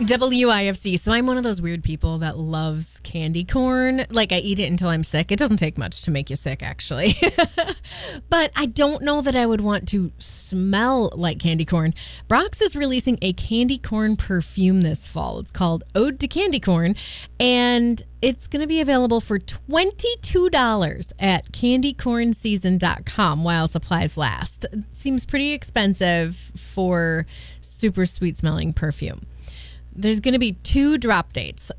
WIFC. So I'm one of those weird people that loves candy corn. Like, I eat it until I'm sick. It doesn't take much to make you sick, actually. But I don't know that I would want to smell like candy corn. Brock's is releasing a candy corn perfume this fall. It's called Ode to Candy Corn, and it's going to be available for $22 at candycornseason.com while supplies last. It seems pretty expensive for super sweet smelling perfume. There's going to be 2 drop dates.